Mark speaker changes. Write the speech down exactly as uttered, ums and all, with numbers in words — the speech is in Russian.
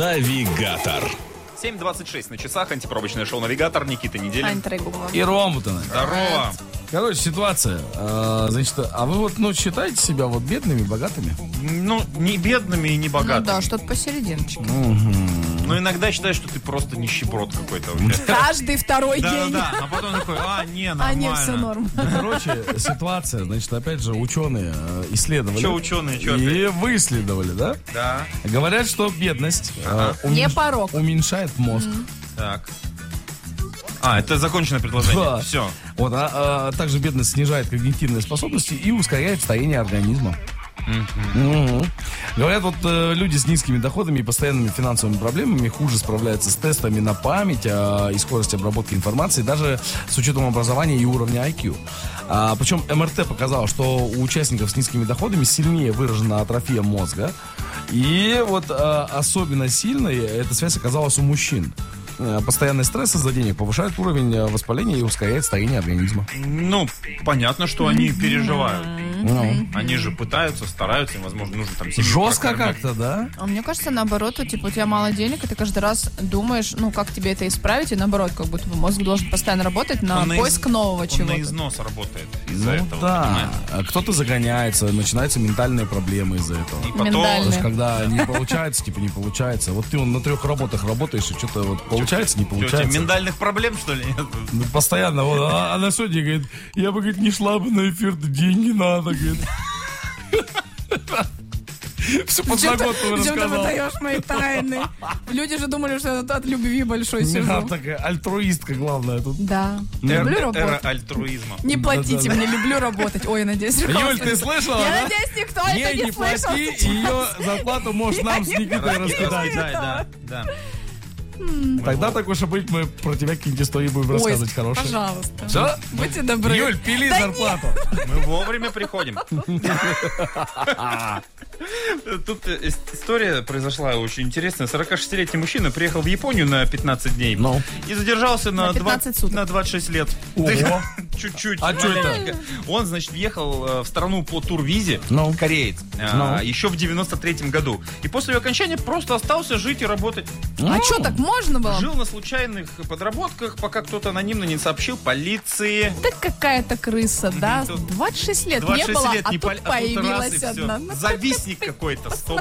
Speaker 1: Навигатор.
Speaker 2: семь двадцать шесть на часах. Антипробочное шоу «Навигатор». Никита Неделин.
Speaker 3: Ань Трегубова.
Speaker 4: И Ромутана.
Speaker 2: Здорово.
Speaker 4: Короче, ситуация. А, значит, а вы вот, ну, считаете себя вот бедными, богатыми?
Speaker 2: Ну, не бедными и не
Speaker 3: Ну
Speaker 2: богатыми.
Speaker 3: да, что-то посерединочке.
Speaker 2: Но иногда считаешь, что ты просто нищеброд какой-то.
Speaker 3: Каждый второй
Speaker 2: Да, да,
Speaker 3: день.
Speaker 2: да. А потом такой, а, не,
Speaker 3: А
Speaker 2: нормально.
Speaker 3: не, все норм.
Speaker 4: Короче, ситуация, значит, опять же, ученые э, исследовали.
Speaker 2: Че ученые, че
Speaker 4: И выследовали, да?
Speaker 2: Да.
Speaker 4: Говорят, что бедность э,
Speaker 3: Не
Speaker 4: уменьш-
Speaker 3: порог.
Speaker 4: уменьшает мозг.
Speaker 2: Так. А, это законченное предложение.
Speaker 4: Да.
Speaker 2: Все.
Speaker 4: Вот, а, а также бедность снижает когнитивные способности и ускоряет старение организма. Мгм. Говорят, вот э, люди с низкими доходами и постоянными финансовыми проблемами хуже справляются с тестами на память а, и скорость обработки информации, даже с учетом образования и уровня ай кью. А, причем эм эр тэ показало, что у участников с низкими доходами сильнее выражена атрофия мозга. И вот а, особенно сильной эта связь оказалась у мужчин. Э, Постоянный стресс из-за денег повышает уровень э, воспаления и ускоряет старение организма.
Speaker 2: Ну, понятно, что они переживают.
Speaker 4: Ну,
Speaker 2: Они же пытаются, стараются, им, возможно, нужно там семью
Speaker 4: жестко
Speaker 2: прокормить.
Speaker 4: как-то, да?
Speaker 3: А мне кажется, наоборот, вот, типа, у тебя мало денег, и ты каждый раз думаешь, ну, как тебе это исправить, и наоборот, как будто бы мозг должен постоянно работать на
Speaker 2: Он на
Speaker 3: поиск
Speaker 2: из-
Speaker 3: нового
Speaker 2: Он
Speaker 3: чего-то.
Speaker 2: на износ работает из-за
Speaker 4: Ну
Speaker 2: этого,
Speaker 4: да,
Speaker 2: понимаешь?
Speaker 4: А кто-то загоняется, начинаются ментальные проблемы из-за этого.
Speaker 2: И потом...
Speaker 3: Миндальные.
Speaker 4: То есть, когда не получается, типа не получается. Вот ты он, на трех работах работаешь, и что-то вот получается, не
Speaker 2: Что, у тебя
Speaker 4: получается.
Speaker 2: миндальных проблем, что ли, нет?
Speaker 4: Ну, постоянно. Вот, а, она сегодня говорит, я бы, говорит, не шла бы на эфир, да деньги надо, говорит. Всю
Speaker 3: Зачем ты,
Speaker 4: подноготную
Speaker 3: зачем ты
Speaker 4: рассказала.
Speaker 3: выдаешь мои тайны? Люди же думали, что это от любви большой
Speaker 4: Она
Speaker 3: сижу.
Speaker 4: такая альтруистка главная тут.
Speaker 3: Да.
Speaker 2: Эра,
Speaker 3: Люблю
Speaker 2: эра
Speaker 3: работать.
Speaker 2: альтруизма.
Speaker 3: Не платите
Speaker 4: Да-да-да.
Speaker 3: мне, люблю работать. Ой, надеюсь,
Speaker 4: Юль,
Speaker 3: руководство
Speaker 4: ты
Speaker 3: не-
Speaker 4: слышала,
Speaker 3: Я
Speaker 4: да?
Speaker 3: надеюсь, никто это
Speaker 4: Ей
Speaker 3: не
Speaker 4: не
Speaker 3: слышал.
Speaker 4: плати, и ее зарплату можешь нам с Никитой раскидать.
Speaker 2: Да, да, да.
Speaker 4: Тогда так уж и быть, мы про тебя какие-нибудь истории будем
Speaker 3: Ой,
Speaker 4: рассказывать хорошие.
Speaker 3: пожалуйста.
Speaker 4: Все?
Speaker 3: Будьте добры.
Speaker 4: Юль, пили
Speaker 3: Да
Speaker 4: зарплату.
Speaker 2: Мы вовремя приходим. Тут э, ис- история произошла очень интересная. сорокашестилетний мужчина приехал в Японию на пятнадцать дней
Speaker 4: Ну.
Speaker 2: и задержался на,
Speaker 3: На пятнадцать
Speaker 2: двадцать
Speaker 3: суток.
Speaker 2: на двадцать шесть лет.
Speaker 4: Ого.
Speaker 2: Чуть-чуть.
Speaker 4: А чё это?
Speaker 2: маленько. Он, значит, въехал э, в страну по турвизе,
Speaker 4: Ну.
Speaker 2: кореец, а,
Speaker 4: Ну.
Speaker 2: еще в девяносто третьем году. И после ее окончания просто остался жить и работать.
Speaker 3: А что, так можно было?
Speaker 2: Жил на случайных подработках, пока кто-то анонимно не сообщил полиции.
Speaker 3: Да какая-то крыса, да?
Speaker 2: тут
Speaker 3: двадцать шесть лет
Speaker 2: двадцать
Speaker 3: не
Speaker 2: шесть
Speaker 3: было,
Speaker 2: лет
Speaker 3: а
Speaker 2: не
Speaker 3: тут
Speaker 2: пол- а тут раз и
Speaker 3: появилась
Speaker 2: всё.
Speaker 3: одна. Ну,
Speaker 2: Завистник какой-то, сто